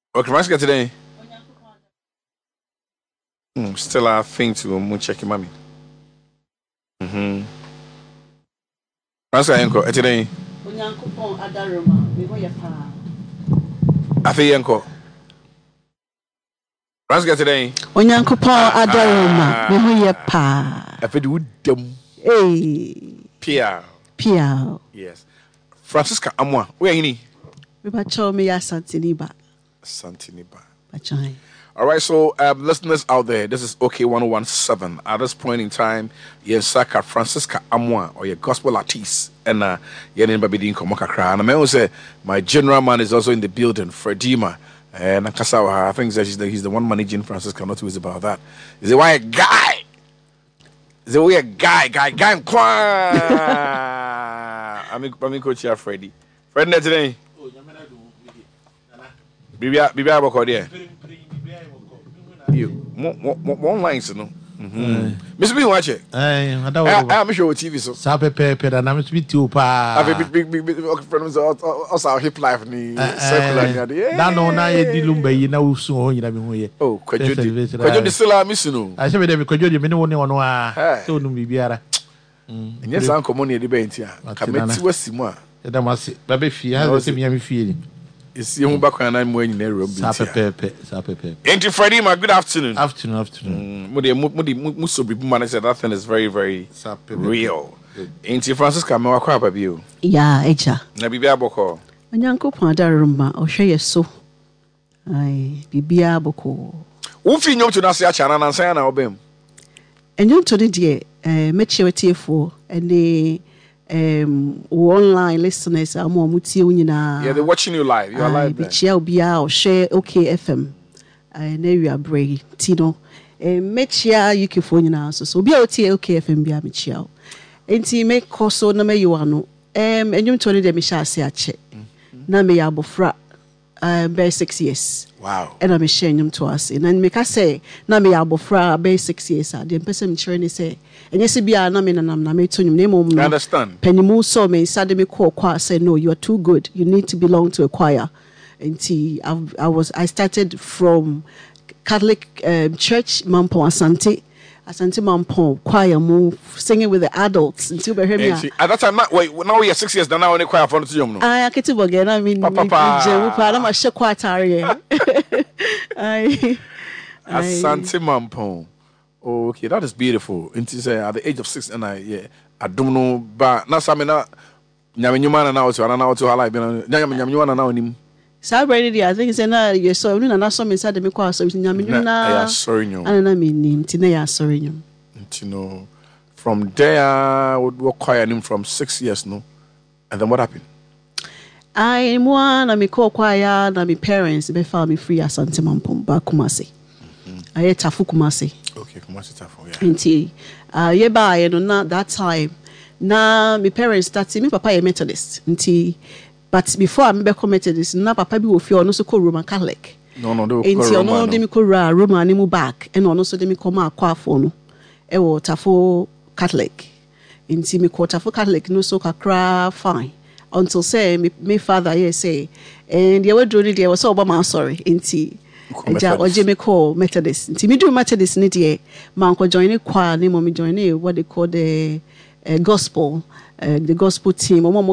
Okay, Francisca today. Still I think to check mommy. Mm-hmm. Francisca Yanko, today. Onyankopon adaroma, me ho ye pa. Afi Yanko. Francisca today. Onyankopon adaroma, me ho ye pa. Afi du dem. Hey. Pia. Yes. Francisca Amwa. Where you ni? Me ba cho me ya Santiniba. Santiniba. Bachai. All right, so listeners out there, this is OK 1017. At this point in time, you're Saka Francisca Amwa or your gospel artist, and you're in Babidin Komokakra. And I may say my general man is also in the building, Fredima. And Kasawa, I think that he's the one managing Francisca, not who is about that. Is a white guy. Is a weird guy. I'm coach here, Freddy. Freddy, today. Bibia Bokodia. You one lines, no. Mr. B, watch it. I'm sure TV so. Sape pepe da na me to be too pa. Big friends also hip life ni circular ni. Na no na ye di lumba yi na usu ho nyina me ho ye. Oh, kwajo di sila misu no. I say me dem kwajo di me ne woni wono a. So no bibiara. Nya san komo ne de benti a. Kameti wasimu a. E da mase. Ba be fie ha se me am fie ni. Isi hu bakwan na mo anyina ro bi. Sape pepe. Enti Freddie, my good afternoon. Afternoon. Mo so bi man said that thing is very very real. Enti Francisca me wakwa ba bi o. Ya, eja. Na bibia boko. Onyankopon adaroma, ohwe ye so. Ai, bibia boko. Wo fi nyom to na se acha na nsan na obem. Enyom to de mechewetiefo ene online listeners mutie nyina. Yeah, they're watching you live. You are live there. Bichia obia or share OK FM. Na we are brave tino. Mechia yukifo nyina so obia otie OK FM bia mechia. Enti me koso na me yiwano. Enyum to de me sha ase ache. Na me ya bofra by 6 years. Wow. And I'm ashamed to us. And make us say, na me abofra by 6 years. The person training say, and yes, be a namin and I'm not to name. I understand. Penny saw me, said me call choir, said, no, you are too good. You need to belong to a choir. And I started from Catholic church, Mampo Asante. Asante Mampo choir move singing with the adults until we hear me. At that time, now we are 6 years. Now only choir for the young. I get to again. I mean, I'm a shock choir. Asante Mampo. Okay, that is beautiful. It is at the age of 6, and I don't know, but now some na nyamenyuma na also na also hala bi na nyamenyuma na onim. Sabrina, I think say na you saw no na so me say de me kwa so nyamenyuma na. Sorry nyo. Ana me nim ti na ya sorry nyo. Ntino from there would work choir him from 6 years no. And then what happened? I mo na me call choir na me parents be found me free Asante Mampo ba Kumasi. I Tafu Kumasi. Okay, Kumasi Tafu, yeah. Nti ye ba ye no na that time na me parents started me papa a Methodist. Nti but before I be Methodist na papa bi wo fi ono so ko Roman Catholic. No, they were Nti ono de me ko Roman ni mu back and ono so de me ko ma akwafo no. E wo Tafu Catholic. Nti me ko Tafu Catholic no so kakra fine. Until say me father here say and ye we do ni there was so Obama sorry. Nti ja oje me call Methodist. Nti me do Methodist ni dey man ko join choir ni mo me join what they call the gospel team. Omo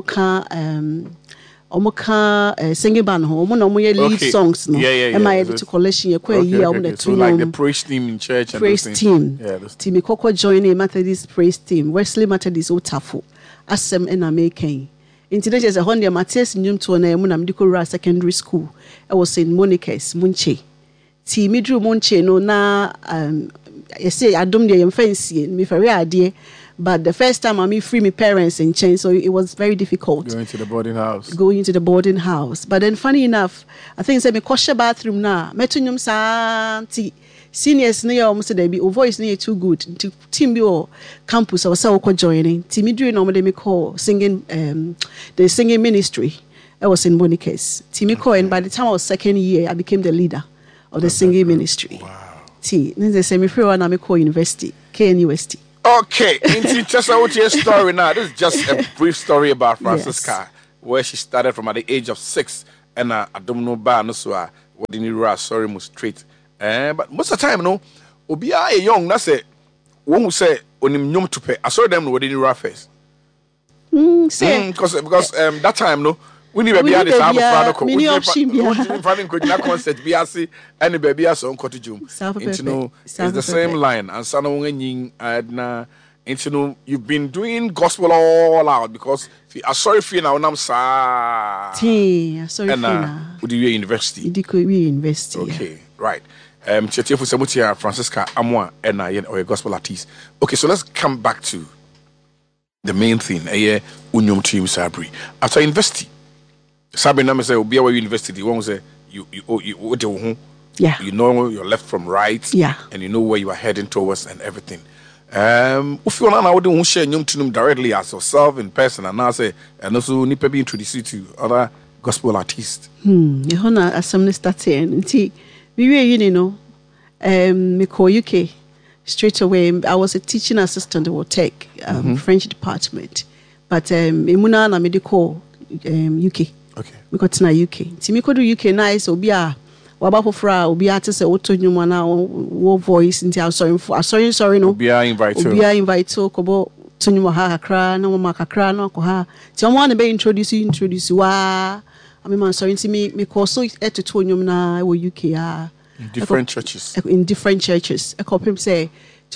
ka singing band ho. Omo na omo ye lead songs no. Yeah. Am I to collection ye kwa year omo the two like the praise team in church and praise team. Yeah, team me koko join a Methodist praise team. Wesley Methodist Otafu. Asem na making. Nti na just a honde Matthias nyum to na emu na mdiko ra secondary school. I was in Monica's Munche. Ti mi drew Munche no na you say adom dey fancy me for ade but the first time I free my parents in chain so it was very difficult going to the boarding house. But then funny enough I think say me koshe bathroom na metunyum sa ti seniors na ya almost dey be o voice na too good team bi o campus I was say ko joining ti mi drew no me dey me call singing the singing ministry. I was in Monica's. Timiko, and by the time I was second year, I became the leader of the singing ministry. Wow. Then semi free one Amiko University, KNUST. Okay, into just out your story now. This is just a brief story about Francisca, where she started from at the age of 6, and I don't know ba no so what didn't you sorry most straight. But most of the time, no, Obia a young, that's it. One who say, on him nyom to pay. I saw them what didn't you first. Because that time, no. We need baby this have many option concert biase any baby as on cottage room. It's the same line and sana adna you've been doing gospel all out because I sorry for now nam sa sorry for would you university okay right Chetiefo Semutia Francisca Amwa and or a gospel artist. Okay, so let's come back to the main thing unyom team sabri after university. Sabi na me say obi awa university one say you know your left from right and you know where you are heading towards and everything. If you want to share nyom tunum directly as yourself in person and now say and also nipa be introduce you to other gospel artists. You hona assembly starting nti we know me call UK straight away. I was a teaching assistant at Tech French department but imuna na medical UK. Okay. We got na UK. Ti me ko do UK nice obi a waba fofra obi a te se otonyum na wo voice nti sorry no. Obi a invite so kobo tonyum ha kakra na mo makakra na ko ha. Ti o mo na be introduce wa. I mean sorry nti me ko so etonyum na wo UK a different churches. In different churches. I call him say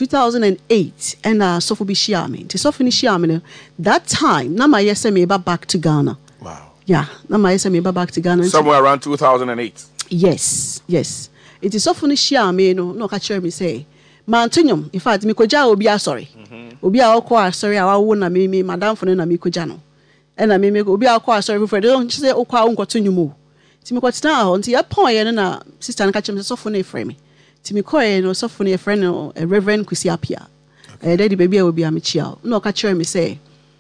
2008 and sofo bi shia me. Ti sofo ni shia me that time na my yes me back to Ghana. Wow. Yeah, now my SME back to Ghana. Somewhere around 2008. Yes. It is often share me no catch me say. Mantunium, in fact, me koja obi sorry. Obi a sorry, I won me madam for na me koja no. And I me obi a sorry for don't say okwa unko tunyumu. Ti me kwat na until ya point na sister na catch me so for na frame me. Ti me call no so for na friend no Reverend Kusi Apia. Daddy baby a obi a me chia. No catch me say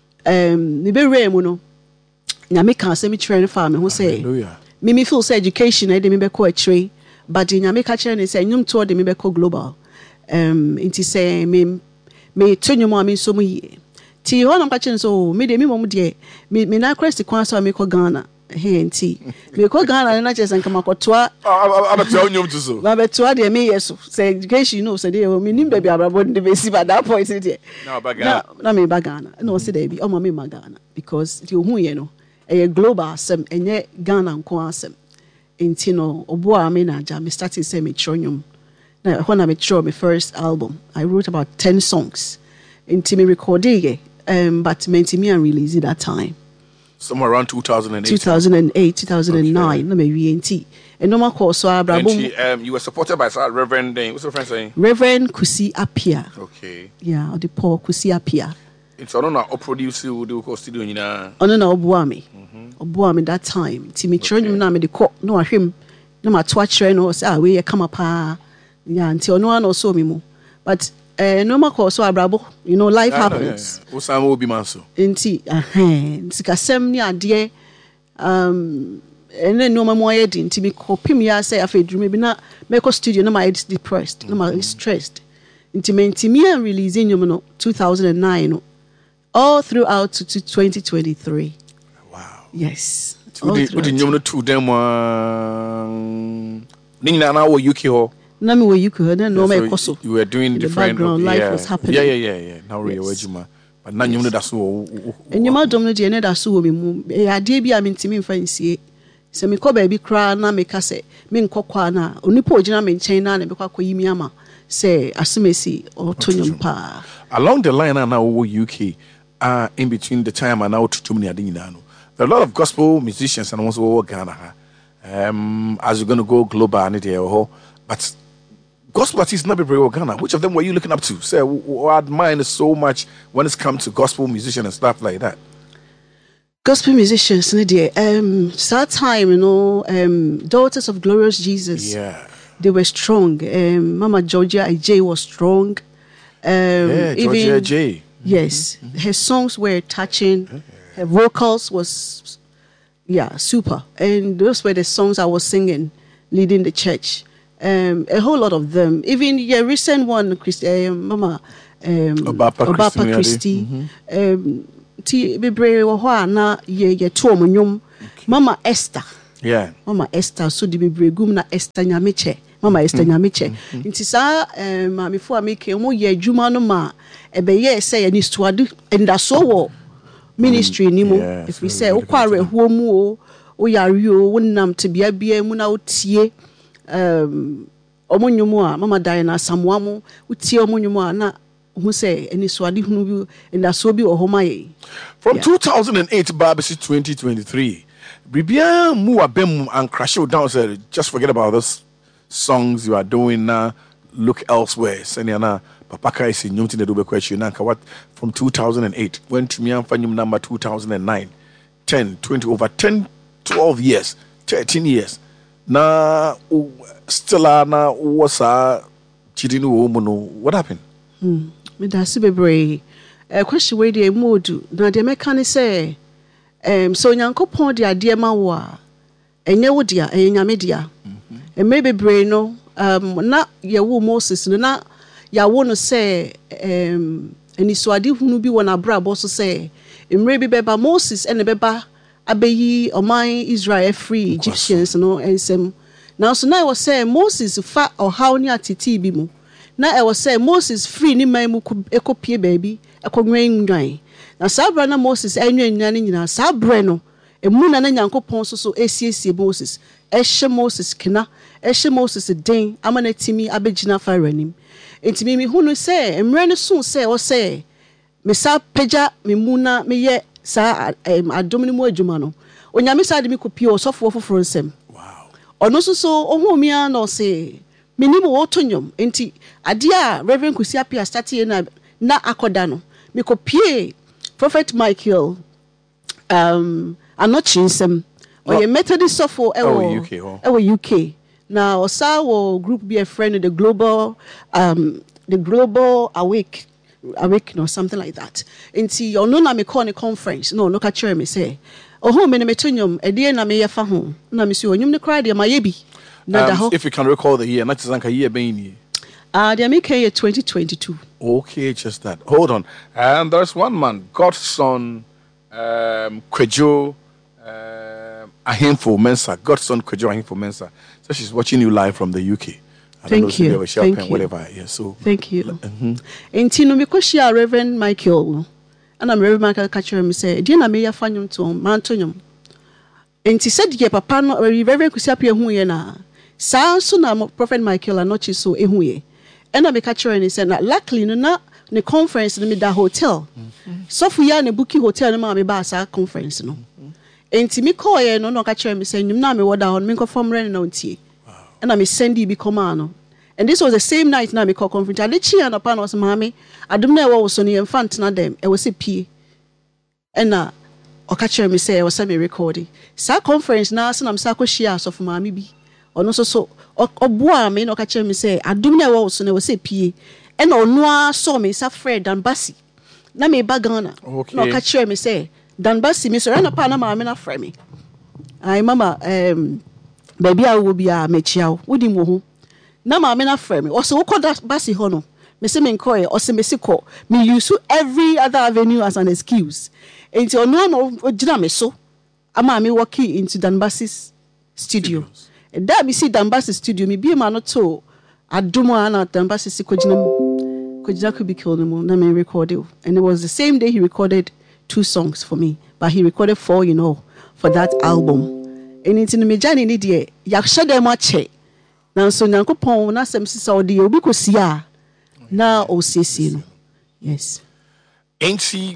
me be re mu no. Na me kan say me train farm who say me feel say education e dey me be ko achire but nya me ka kire ne say nyum to dey me be ko global inti say me tonyo am so mu yi ti ho no ka kire so me dey me mom dey me na Christ kwan so me ko Ghana nti me ko Ghana na kire san kama ko toa abatua nyum to so ba betua dey me yeso say education you know say dey me nim baby abrabo dey be si by that point dey na me ba Ghana no say dey bi o ma me ma Ghana because ti ohun ye no a global asem enye Ghana nko asem enti no obo a me na ja me started say me chonyum na when I me throw my first album I wrote about 10 songs enti me recorded but me release it that time somewhere around 2008 2009 na me enti and no ma call so abrabo you were supported by Reverend what's your friend saying Reverend Kusi Apia. Okay, yeah, or the Paul Kusi Apia. It's on a produce you do ko studio nyina ono na obuami that time ti me chiro na me de ko no ahwem na ma to akire no say we ye kama pa ya nti ono na so me mu but no ma ko so abrabo life happens o sam obi man so nti nti kasem ni ade ene no ma mo ye di nti me ko pim ya say afedru me bi na me ko studio na ma depressed na ma stressed nti me releasing you no 2009 no all throughout to 2023. Wow. Yes. What did you to them? Nina na wo UK ho. Na me wo UK ho na no me koso. You were doing different life was happening. Yeah. Now we are juma. But na nyum no da so. Enyuma dom no de na da so wo me mu. E ade bi a me ntimi mfa nsie. Se me ko ba bi kra na me ka se me nkokwa na onipa ogina me nchen na be kwa koyimi ama se asemesi otonyum pa. Along the line now wo UK in between the time and now to Tumni Adinano. There are a lot of gospel musicians and also Ghana. As you're going to go global, but gospel artists not be very Ghana. Which of them were you looking up to? Say, I admire so much when it's come to gospel musicians and stuff like that. Gospel musicians, that time, Daughters of Glorious Jesus. Yeah, they were strong. Mama Georgia Ajay was strong. Georgia Ajay. Yes, her songs were touching. Her vocals was, super. And those were the songs I was singing, leading the church. A whole lot of them. Even the recent one, Mama Obapa Christie. Ti bebre wo ho ana ye to omnyum Mama Esther. Yeah. Mama Esther so di bebre gum na Esther Nyameche. Mama Esther Nyameche. Nti sa maame fo ameke mo ye adwuma no ma ebe ye say ani stuadu enda so wo ministry ni mu. If we say okware ho mu o yare o wonnam te bia bia mu na otie omonyumu a mama Diana Samoa mo otie omonyumu a na who say any swadi who and that so be or homaye. From 2008 Barbesi 2023, Bibia Mua Bem and Crash down said, just forget about those songs you are doing now. Look elsewhere. Seniana Papaka is in Yumtin Dube question. What from 2008 went to me and Fanyum number 2009, 10, 20 over 10, 12 years, 13 years. Na still na was a cheating woman. What happened? Me da si bebre question we dey modu na de meka ne say so Nyankopon de ade ma wo a enye wo dia enyame dia me bebre no na ye wo Moses no na ya wo no say eni so ade hunu bi wona brabo so say emre bi beba Moses ene beba abeyi oman Israel free Egyptians no ensem now so na was say Moses fa ohaw ni atiti bi mu na I was say Moses free ni man mu ekopie baby ekogwen nwan na sabra na Moses enwan nwan nyina sabra no emu na Nyankopon so esiesie Moses ehye Moses kina ehye Moses den amana timi abegina faranim entimi mi hunu say emre no so say o say me sa peja me muna me ye sa adomni mu adwuma no onyame sa de me kopie osofo foforo nsem wow ono so ohumia no say minimo wotonyom enti ade a Reverend Kusiapia start na akoda no me kopie Prophet Michael anochinsem or Methodist sofo ewo UK now osa wo group be a friend of the global awake or something like that enti ono na me call the conference no ka chere me say oho me metonyom ade na me yefa ho na me si onyum ne kra de ma yebi. If you can recall the year, not just like a year being the American year 2022. Okay, just that. Hold on. And there's one man, Godson Kwejo Ahimfo Mensa. Godson Kwejo Ahimfo Mensa. So she's watching you live from the UK. Thank you. Thank you. Whatever. Yeah, so thank you. And Tino Mikoshia Reverend Michael. And I'm Reverend Michael Catcher me say, Dina me ya fanyum to Mantonium. And he said, Ye papa no Reverend Kusiapia hu ye na. Sa so na Prophet Michael anochi so ehuye and I make catcher and he said na luckily no na ne conference no me da hotel so fu ya ne bookie hotel no ma me ba sa conference no enti me call ye no catcher me say nyum na me woda on me ko form ren na ontie and I me send you be come no and this was the same night na me call conference I let you and upon was mama adum na wo so ne infant na dem e was pie and na o catcher me say e was me recording sa conference na so na me sa ko share so for mama bi ono so oboa me no ka kire me say adum na wo so na we say pie e na ono a so me sa Fred Danbasi na me ba Ghana no ka kire me say Danbasi me so na pa na ma me na frɛ me ai mama baby a wo bia me chia wo di mo ho na ma me na frɛ me o so wo kɔ Basi ho no me say me nkoye o se me sikɔ me use every other avenue as an excuse enti ono no ogina me so ama me walk into Danbasi's studio. Da bi see Danbasi studio mi bi ma no to adumo ana Danbasi si kojina kubikel no mo na me recorded and it was the same day he recorded 2 songs for me but he recorded 4 for that album and it's in me jani ni de ya hye dem ache na so Nyankopon na sem sisa odi obi kosia na o siesie no yes NC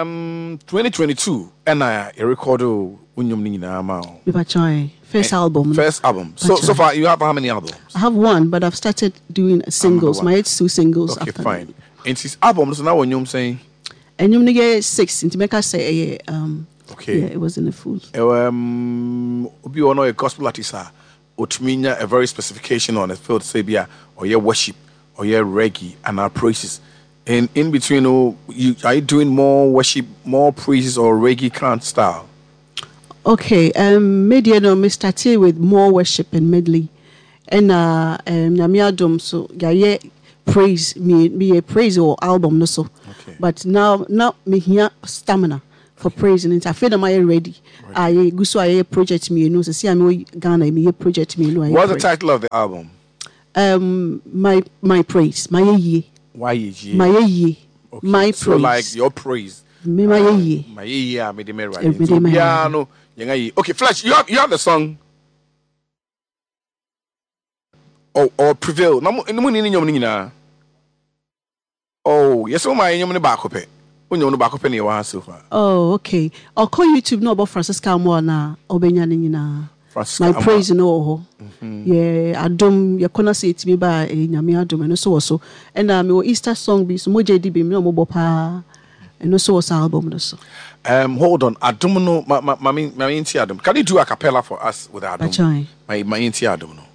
2022 and I recorded unyum ni na ma First album. So far, you have how many albums? I have 1, but I've started doing singles. My 2 singles. Okay, after fine. And his album, so now when you're saying? And you get 6. And to make us say, okay. Yeah, it was in the full. Obi ono a gospel artist, Otminya, a very specification on a field, say, or your worship, or your reggae, and our praises. And in between, are you doing more worship, more praises, or reggae kind style? Okay, media no me started with more worship and medley. And Nyamiadom so yeah praise me a praise or album no so. Okay. But now me here stamina for praising it. I feel that I'm ready. I go so I project me, you know. So see, I'm Ghana. Me project me, you know. What's the title of the album? My praise, my ye. Why ye? My ye. Okay. My so praise. like your praise. Me my ye. My ye, I made him right. Okay, Flash, you have the song. Or prevail. Oh, yes, my name back up. When you back up in your so far. Oh, okay. I'll call YouTube no about Francisca Moana or Benyanina. My praise no. Yeah, Adom, you cannot say it me by a Yami Adom and so. And your Easter song be so much JDB, no mobile pa, and also was album. Hold on. Adom no, my Adam. Can you do a cappella for us with Adom? My Adam no.